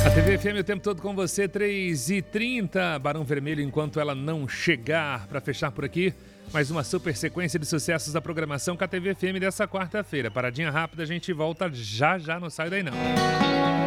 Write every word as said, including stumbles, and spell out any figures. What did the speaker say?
T V F M o tempo todo com você, três e trinta, Barão Vermelho, enquanto ela não chegar. Para fechar por aqui, mais uma super sequência de sucessos da programação com a T V F M dessa quarta-feira. Paradinha rápida, a gente volta já já, não sai daí não.